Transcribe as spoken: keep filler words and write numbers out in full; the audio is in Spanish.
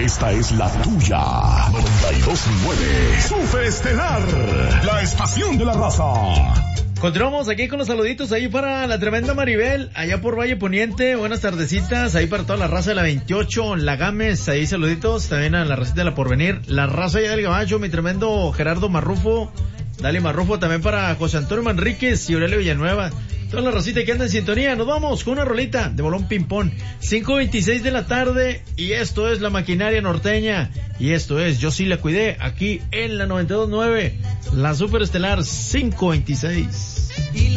Esta es la tuya. noventa y dos punto nueve. Super Estelar. La estación de la raza. Continuamos aquí con los saluditos ahí para la tremenda Maribel, allá por Valle Poniente. Buenas tardecitas, ahí para toda la raza de la veintiocho, la Gámez, ahí saluditos. También a la racita de la Porvenir, la raza allá del Gabacho, mi tremendo Gerardo Marrufo. Dale Marrufo también para José Antonio Manríquez y Aurelio Villanueva. Toda la racita que anda en sintonía. Nos vamos con una rolita de bolón ping-pong. cinco veintiséis de la tarde y esto es La Maquinaria Norteña. Y esto es Yo Sí La Cuidé, aquí en la noventa y dos punto nueve, la Super Estelar cinco veintiséis.